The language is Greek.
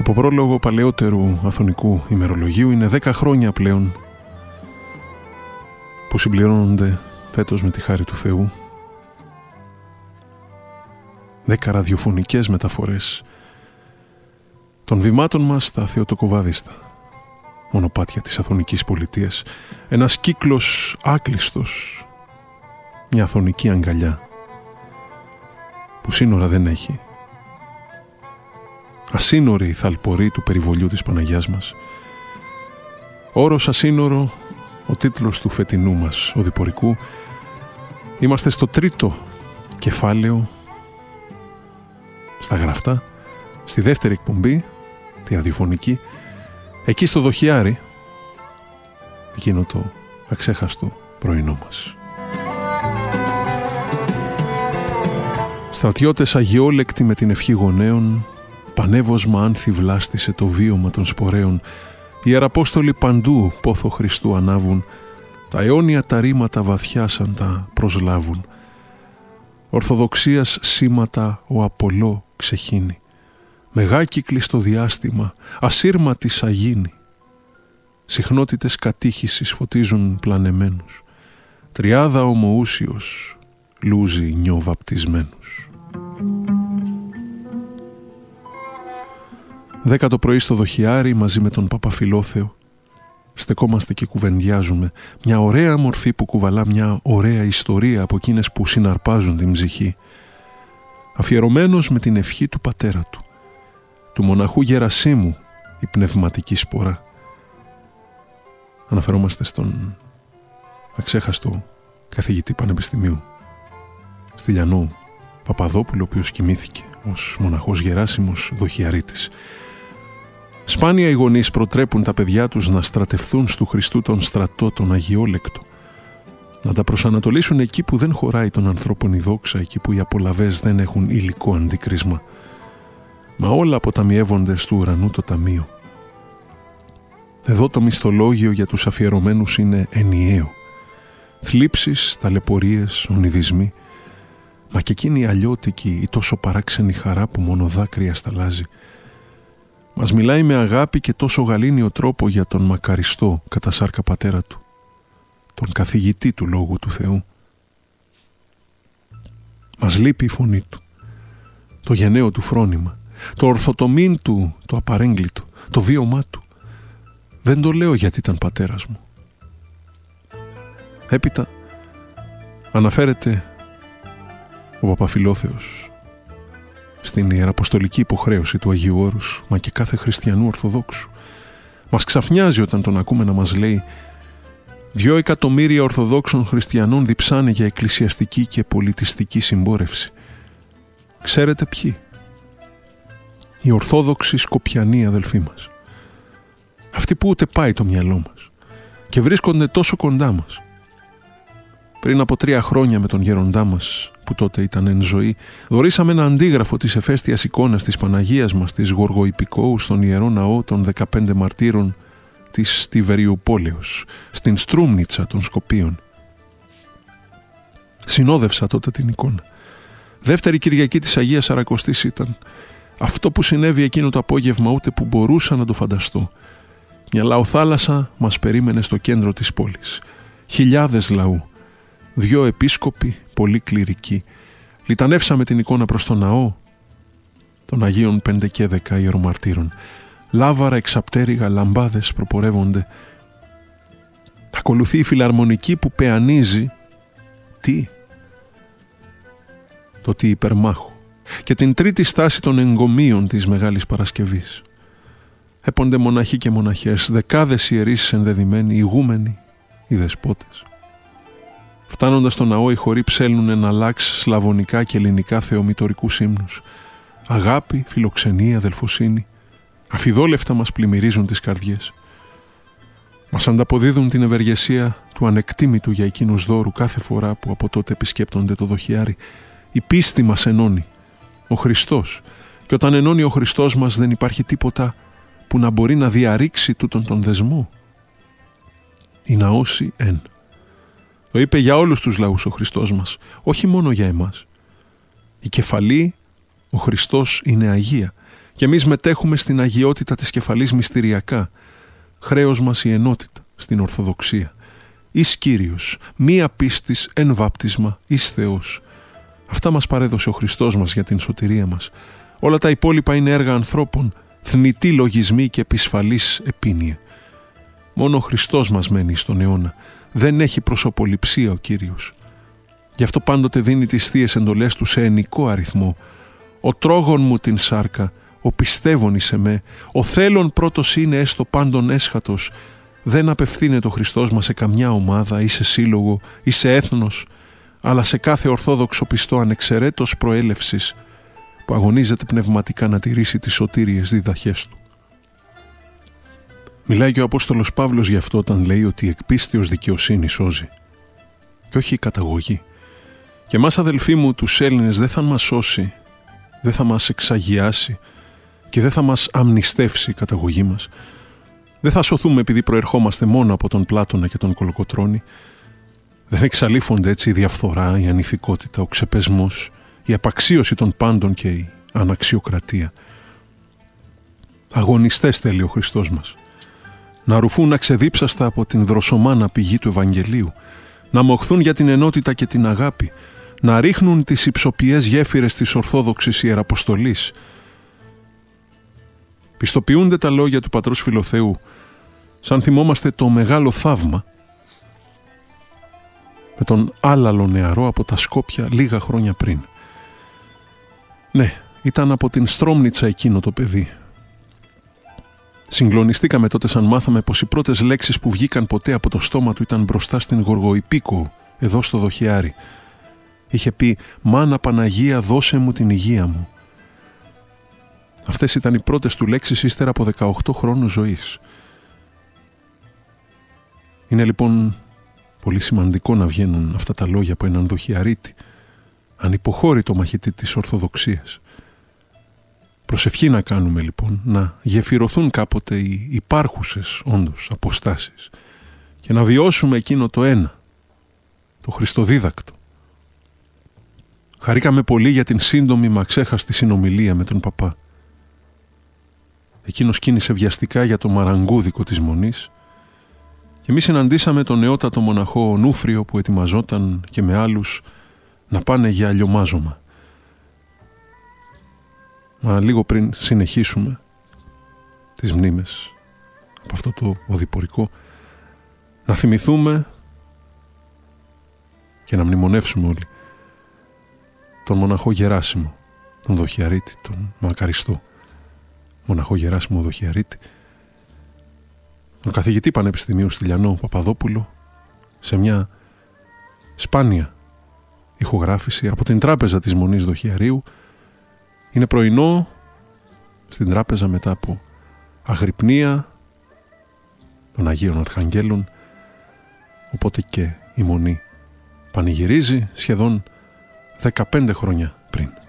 Από πρόλογο παλαιότερου αθωνικού ημερολογίου είναι 10 χρόνια πλέον που συμπληρώνονται φέτος με τη χάρη του Θεού 10 ραδιοφωνικές μεταφορές των βημάτων μας στα θεοτοκοβάδιστα μονοπάτια της αθωνικής πολιτείας. Ένας κύκλος άκλειστος, μια αθωνική αγκαλιά που σύνορα δεν έχει. Ασύνορη η θαλπορή του περιβολιού της Παναγιάς μας. Όρος ασύνορο, ο τίτλος του φετινού μας οδηπορικού. Είμαστε στο τρίτο κεφάλαιο στα γραφτά, στη δεύτερη εκπομπή, τη ραδιοφωνική, εκεί στο Δοχιάρι, εκείνο το αξέχαστο πρωινό μας. Στρατιώτες αγιόλεκτοι με την ευχή γονέων, πανεύωσμα άνθη βλάστησε το βίωμα των σπορέων, οι ιεραπόστολοι παντού πόθο Χριστού ανάβουν, τα αιώνια τα ρήματα βαθιά σαν τα προσλάβουν. Ορθοδοξίας σήματα ο Απολό ξεχύνει, μεγάκυκλη στο διάστημα, ασύρματη σαγίνη. Συχνότητες κατήχησης φωτίζουν πλανεμένους, τριάδα ομοούσιος λούζει νιοβαπτισμένους. 10 το πρωί στο Δοχιάρι μαζί με τον Παπαφιλόθεο στεκόμαστε και κουβεντιάζουμε μια ωραία μορφή που κουβαλά μια ωραία ιστορία από εκείνες που συναρπάζουν την ψυχή, αφιερωμένος με την ευχή του πατέρα του μοναχού Γερασίμου η πνευματική σπορά. Αναφερόμαστε στον αξέχαστο καθηγητή πανεπιστημίου Στυλιανό Παπαδόπουλο, ο οποίος κοιμήθηκε ως μοναχός Γεράσιμος Δοχιαρίτης. Σπάνια οι γονείς προτρέπουν τα παιδιά τους να στρατευθούν στου Χριστού τον στρατό, τον αγιόλεκτο, να τα προσανατολίσουν εκεί που δεν χωράει των ανθρώπων η δόξα, εκεί που οι απολαβές δεν έχουν υλικό αντικρίσμα. Μα όλα αποταμιεύονται στου ουρανού το ταμείο. Εδώ το μισθολόγιο για τους αφιερωμένους είναι ενιαίο. Θλίψεις, ταλαιπωρίες, ονειδισμοί, μα και εκείνη η αλλιώτικη, η τόσο παράξενη χαρά που μόνο δάκρυα σταλάζει. Μας μιλάει με αγάπη και τόσο γαλήνιο τρόπο για τον μακαριστό κατά σάρκα πατέρα του, τον καθηγητή του Λόγου του Θεού. Μας λείπει η φωνή του, το γενναίο του φρόνημα, το ορθοτομήν του, το απαρέγκλητο, το βίωμά του. Δεν το λέω γιατί ήταν πατέρας μου. Έπειτα αναφέρεται ο Παπαφιλόθεος στην ιεραποστολική υποχρέωση του Αγίου Όρους, μα και κάθε χριστιανού Ορθοδόξου. Μας ξαφνιάζει όταν τον ακούμε να μας λέει 2 εκατομμύρια Ορθοδόξων χριστιανών διψάνε για εκκλησιαστική και πολιτιστική συμπόρευση. Ξέρετε ποιοι? Οι Ορθόδοξοι Σκοπιανοί αδελφοί μας. Αυτοί που ούτε πάει το μυαλό μας και βρίσκονται τόσο κοντά μας. Πριν από 3 χρόνια με τον γέροντά μας, που τότε ήταν εν ζωή, δωρήσαμε ένα αντίγραφο της εφαίστειας εικόνας της Παναγίας μας, της Γοργοϊππικόου, στον Ιερό Ναό των 15 Μαρτύρων της Τιβεριουπόλεως, στην Στρούμνιτσα των Σκοπίων. Συνόδευσα τότε την εικόνα. Δεύτερη Κυριακή της Αγίας Σαρακοστής ήταν. Αυτό που συνέβη εκείνο το απόγευμα ούτε που μπορούσα να το φανταστώ. Μια λαοθάλασσα μας περίμενε στο κέντρο της πόλης. Χιλιάδες λαού. 2 επίσκοποι, πολύ κληρικοί. Λιτανεύσαμε την εικόνα προς τον ναό των Αγίων 5 και 10 ιερομαρτύρων. Λάβαρα, εξαπτέρυγα, λαμπάδες προπορεύονται. Ακολουθεί η φιλαρμονική που πεανίζει το τι υπερμάχο και την τρίτη στάση των εγκομείων της Μεγάλης Παρασκευής. Έπονται μοναχοί και μοναχές, δεκάδες ιερείς ενδεδειμένοι, ηγούμενοι, οι δεσπότες. Φτάνοντας στο ναό, οι χοροί ψέλνουν ένα λάξ σλαβωνικά και ελληνικά θεομητορικούς ύμνους. Αγάπη, φιλοξενία, αδελφοσύνη, αφιδόλευτα μας πλημμυρίζουν τις καρδιές. Μας ανταποδίδουν την ευεργεσία του ανεκτήμητου για εκείνους δώρου κάθε φορά που από τότε επισκέπτονται το Δοχιάρι. Η πίστη μας ενώνει, ο Χριστός. Και όταν ενώνει ο Χριστός μας δεν υπάρχει τίποτα που να μπορεί να διαρρήξει τούτον τον δεσμό. Η ναώση εν. Το είπε για όλους τους λαούς ο Χριστός μας, όχι μόνο για εμάς. Η κεφαλή, ο Χριστός, είναι Αγία και εμείς μετέχουμε στην αγιότητα της κεφαλής μυστηριακά. Χρέος μας η ενότητα στην Ορθοδοξία. Εις Κύριος, μία πίστης εν βάπτισμα, εις Θεός. Αυτά μας παρέδωσε ο Χριστός μας για την σωτηρία μας. Όλα τα υπόλοιπα είναι έργα ανθρώπων, θνητοί λογισμοί και επισφαλής επίνοια. Μόνο ο Χριστός μας μένει στον αιώνα. Δεν έχει προσωποληψία ο Κύριος. Γι' αυτό πάντοτε δίνει τις θείες εντολές του σε ενικό αριθμό. Ο τρώγων μου την σάρκα, ο πιστεύων εις εμέ, ο θέλων πρώτος είναι έστω πάντων έσχατος. Δεν απευθύνεται ο Χριστός μας σε καμιά ομάδα ή σε σύλλογο ή σε έθνος, αλλά σε κάθε ορθόδοξο πιστό ανεξαιρέτως προέλευσης που αγωνίζεται πνευματικά να τηρήσει τις σωτήριες διδαχές του. Μιλάει και ο Απόστολος Παύλος γι' αυτό όταν λέει ότι η εκπίστεως δικαιοσύνη σώζει και όχι η καταγωγή. Και εμάς, αδελφοί μου, τους Έλληνες δεν θα μας σώσει, δεν θα μας εξαγιάσει και δεν θα μας αμνηστεύσει η καταγωγή μας. Δεν θα σωθούμε επειδή προερχόμαστε μόνο από τον Πλάτωνα και τον Κολοκοτρώνη. Δεν εξαλείφονται έτσι η διαφθορά, η ανηθικότητα, ο ξεπεσμός, η απαξίωση των πάντων και η αναξιοκρατία. Αγωνιστές θέλει ο Χριστός μας. Να ρουφούν αξεδίψαστα από την δροσομάνα πηγή του Ευαγγελίου, να μοχθούν για την ενότητα και την αγάπη, να ρίχνουν τις υψοποιές γέφυρες της Ορθόδοξης Ιεραποστολής. Πιστοποιούνται τα λόγια του πατρός Φιλοθέου, σαν θυμόμαστε το μεγάλο θαύμα με τον Άλαλο νεαρό από τα Σκόπια λίγα χρόνια πριν. Ναι, ήταν από την Στρόμνιτσα εκείνο το παιδί. Συγκλονιστήκαμε τότε σαν μάθαμε πως οι πρώτες λέξεις που βγήκαν ποτέ από το στόμα του ήταν μπροστά στην Γοργοϊπίκο, εδώ στο Δοχιάρι. Είχε πει «Μάνα Παναγία, δώσε μου την υγεία μου». Αυτές ήταν οι πρώτες του λέξεις ύστερα από 18 χρόνους ζωής. Είναι λοιπόν πολύ σημαντικό να βγαίνουν αυτά τα λόγια από έναν δοχιαρίτη, ανυποχώρητο μαχητή της Ορθοδοξίας. Προσευχή να κάνουμε λοιπόν, να γεφυρωθούν κάποτε οι υπάρχουσες όντως αποστάσεις και να βιώσουμε εκείνο το ένα, το χριστοδίδακτο. Χαρήκαμε πολύ για την σύντομη μα ξέχαστη συνομιλία με τον παπά. Εκείνος κίνησε βιαστικά για το μαραγκούδικο της Μονής και εμείς συναντήσαμε τον νεότατο μοναχό Ονούφριο που ετοιμαζόταν και με άλλους να πάνε για αλλιομάζωμα. Μα λίγο πριν συνεχίσουμε τις μνήμες από αυτό το οδηπορικό, να θυμηθούμε και να μνημονεύσουμε όλοι τον μοναχό Γεράσιμο, τον Δοχιαρίτη, τον μακαριστό μοναχό Γεράσιμο Δοχιαρίτη, τον καθηγητή Πανεπιστημίου Στυλιανό Παπαδόπουλο, σε μια σπάνια ηχογράφηση από την τράπεζα της Μονής Δοχιαρίου. Είναι πρωινό στην τράπεζα μετά από αγρυπνία των Αγίων Αρχαγγέλων, οπότε και η Μονή πανηγυρίζει σχεδόν 15 χρόνια πριν.